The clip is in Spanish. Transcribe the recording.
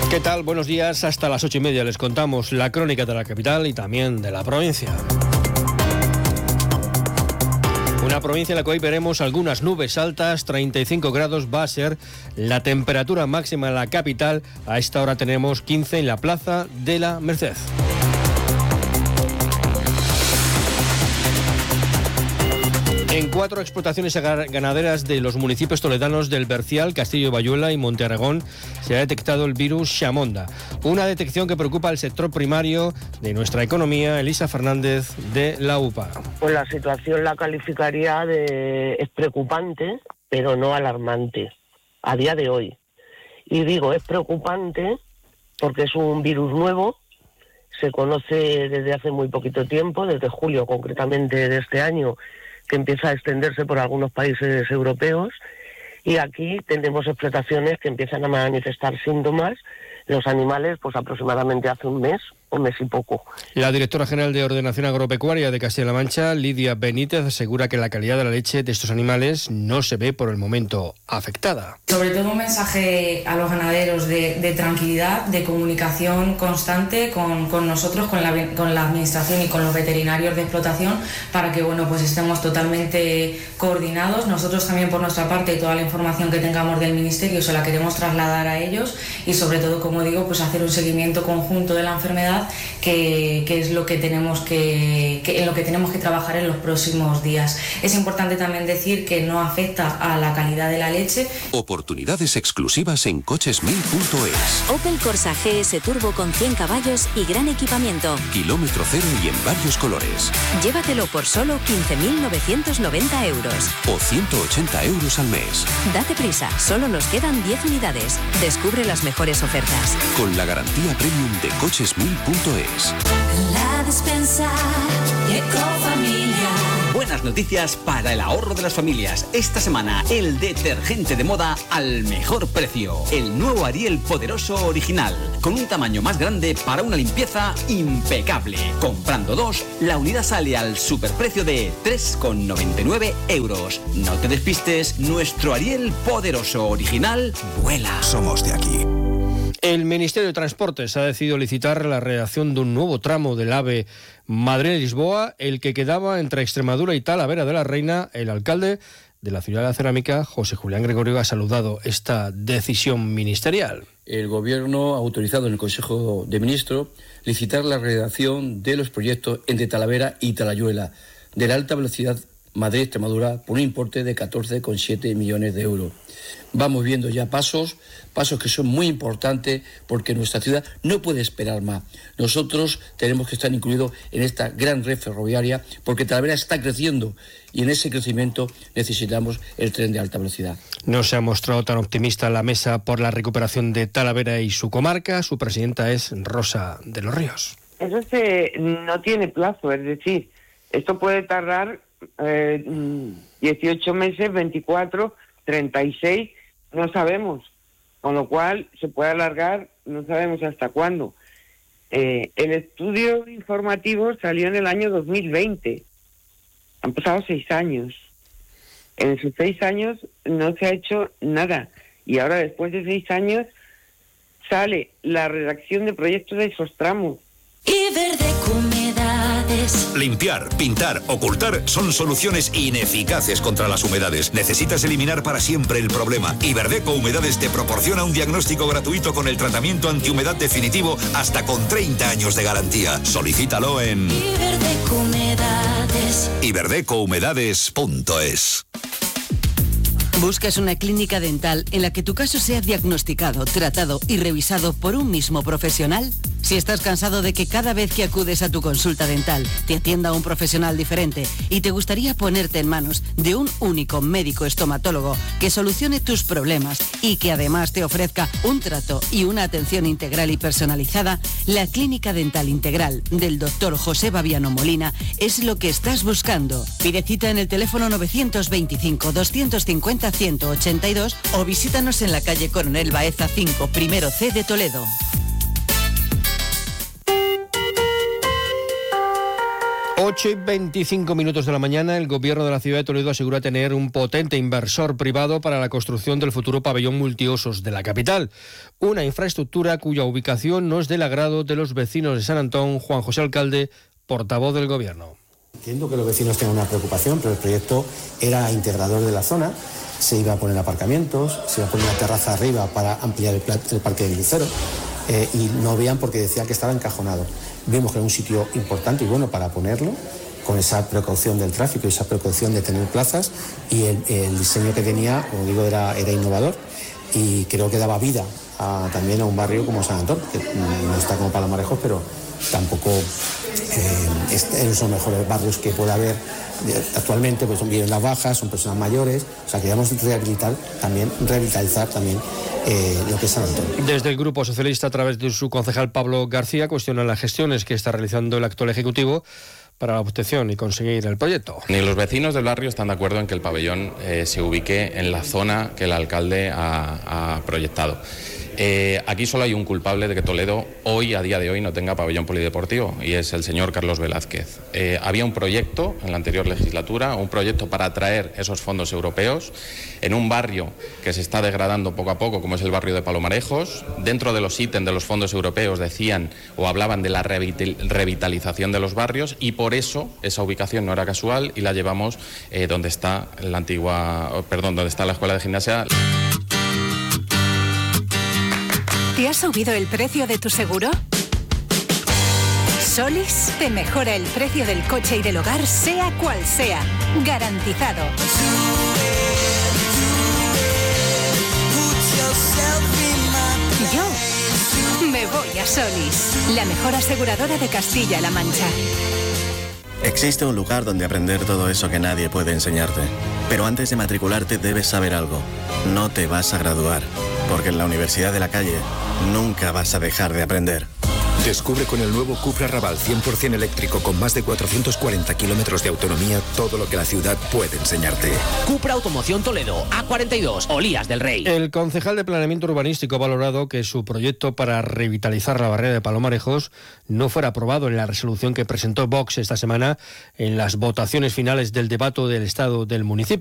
¿Qué tal? Buenos días. Hasta las 8:30 les contamos la crónica de la capital y también de la provincia. Una provincia en la que hoy veremos algunas nubes altas, 35 grados va a ser la temperatura máxima en la capital. A esta hora tenemos 15 en la Plaza de la Merced. En 4 explotaciones ganaderas de los municipios toledanos del Bercial, Castillo de Bayuela y Monte Aragón se ha detectado el virus Xamonda. Una detección que preocupa al sector primario de nuestra economía. Elisa Fernández, de la UPA. Pues la situación la calificaría es preocupante, pero no alarmante, a día de hoy. Y digo, es preocupante porque es un virus nuevo, se conoce desde hace muy poquito tiempo, desde julio concretamente de este año, que empieza a extenderse por algunos países europeos, y aquí tenemos explotaciones que empiezan a manifestar síntomas. Los animales, pues aproximadamente hace un mes y poco. La directora general de Ordenación Agropecuaria de Castilla-La Mancha, Lidia Benítez, asegura que la calidad de la leche de estos animales no se ve por el momento afectada. Sobre todo un mensaje a los ganaderos de tranquilidad, de comunicación constante con nosotros, con la administración y con los veterinarios de explotación, para que pues estemos totalmente coordinados. Nosotros también, por nuestra parte, toda la información que tengamos del Ministerio se la queremos trasladar a ellos, y sobre todo, como digo, pues hacer un seguimiento conjunto de la enfermedad, que es lo que tenemos en lo que tenemos que trabajar en los próximos días. Es importante también decir que no afecta a la calidad de la leche. Oportunidades exclusivas en coches1000.es. Opel Corsa GS Turbo con 100 caballos y gran equipamiento. Kilómetro cero y en varios colores. Llévatelo por solo 15.990 euros. O 180 euros al mes. Date prisa, solo nos quedan 10 unidades. Descubre las mejores ofertas. Con la garantía premium de coches1000.es. La despensa Ecofamilia. Buenas noticias para el ahorro de las familias. Esta semana, el detergente de moda al mejor precio. El nuevo Ariel Poderoso Original, con un tamaño más grande para una limpieza impecable. Comprando 2, la unidad sale al superprecio de 3,99 euros. No te despistes, nuestro Ariel Poderoso Original vuela. Somos de aquí. El Ministerio de Transportes ha decidido licitar la redacción de un nuevo tramo del AVE Madrid-Lisboa, el que quedaba entre Extremadura y Talavera de la Reina. El alcalde de la ciudad de la cerámica, José Julián Gregorio, ha saludado esta decisión ministerial. El Gobierno ha autorizado en el Consejo de Ministros licitar la redacción de los proyectos entre Talavera y Talayuela de la alta velocidad Madrid-Extremadura por un importe de 14,7 millones de euros. Vamos viendo ya pasos que son muy importantes, porque nuestra ciudad no puede esperar más. Nosotros tenemos que estar incluidos en esta gran red ferroviaria, porque Talavera está creciendo y en ese crecimiento necesitamos el tren de alta velocidad. No se ha mostrado tan optimista la mesa por la recuperación de Talavera y su comarca. Su presidenta es Rosa de los Ríos. Eso no tiene plazo, es decir, esto puede tardar 18 meses, 24, 36, no sabemos, con lo cual se puede alargar, no sabemos hasta cuándo. El estudio informativo salió en el año 2020, han pasado 6 años, en esos 6 años no se ha hecho nada, y ahora después de 6 años sale la redacción de proyectos de esos tramos. Iberdeco Humedades. Limpiar, pintar, ocultar son soluciones ineficaces contra las humedades. Necesitas eliminar para siempre el problema. Iberdeco Humedades te proporciona un diagnóstico gratuito con el tratamiento antihumedad definitivo hasta con 30 años de garantía. Solicítalo en Iberdeco Humedades. iberdecohumedades.es. ¿Buscas una clínica dental en la que tu caso sea diagnosticado, tratado y revisado por un mismo profesional? Si estás cansado de que cada vez que acudes a tu consulta dental te atienda un profesional diferente y te gustaría ponerte en manos de un único médico estomatólogo que solucione tus problemas y que además te ofrezca un trato y una atención integral y personalizada, la Clínica Dental Integral del Dr. José Babiano Molina es lo que estás buscando. Pide cita en el teléfono 925-250-182 o visítanos en la calle Coronel Baeza 5, primero C de Toledo. 8:25 de la mañana, el gobierno de la ciudad de Toledo asegura tener un potente inversor privado para la construcción del futuro pabellón multiusos de la capital. Una infraestructura cuya ubicación no es del agrado de los vecinos de San Antón. Juan José Alcalde, portavoz del gobierno. Entiendo que los vecinos tengan una preocupación, pero el proyecto era integrador de la zona. Se iba a poner aparcamientos, se iba a poner una terraza arriba para ampliar el parque del crucero y no veían porque decía que estaba encajonado. Vimos que era un sitio importante y bueno para ponerlo, con esa precaución del tráfico y esa precaución de tener plazas, y el diseño que tenía, como digo, era innovador y creo que daba vida también a un barrio como San Antón, que no está como Palomarejos, pero tampoco es uno de los mejores barrios que pueda haber actualmente, pues son viviendas bajas, son personas mayores, o sea, queríamos revitalizar también lo que es San Antón. Desde el Grupo Socialista, a través de su concejal Pablo García, cuestionan las gestiones que está realizando el actual Ejecutivo para la obtención y conseguir el proyecto. Ni los vecinos del barrio están de acuerdo en que el pabellón se ubique en la zona que el alcalde ha proyectado. Aquí solo hay un culpable de que Toledo hoy, a día de hoy, no tenga pabellón polideportivo, y es el señor Carlos Velázquez. Había un proyecto en la anterior legislatura, un proyecto para atraer esos fondos europeos en un barrio que se está degradando poco a poco, como es el barrio de Palomarejos. Dentro de los ítems de los fondos europeos decían o hablaban de la revitalización de los barrios, y por eso esa ubicación no era casual y la llevamos donde está donde está la escuela de gimnasia. ¿Te ha subido el precio de tu seguro? Solís te mejora el precio del coche y del hogar, sea cual sea. Garantizado. Yo me voy a Solís, la mejor aseguradora de Castilla-La Mancha. Existe un lugar donde aprender todo eso que nadie puede enseñarte. Pero antes de matricularte debes saber algo. No te vas a graduar, porque en la Universidad de la Calle nunca vas a dejar de aprender. Descubre con el nuevo Cupra Raval 100% eléctrico con más de 440 kilómetros de autonomía todo lo que la ciudad puede enseñarte. Cupra Automoción Toledo, A42, Olías del Rey. El concejal de Planeamiento Urbanístico ha valorado que su proyecto para revitalizar la barrera de Palomarejos no fuera aprobado en la resolución que presentó Vox esta semana en las votaciones finales del debate del Estado del municipio.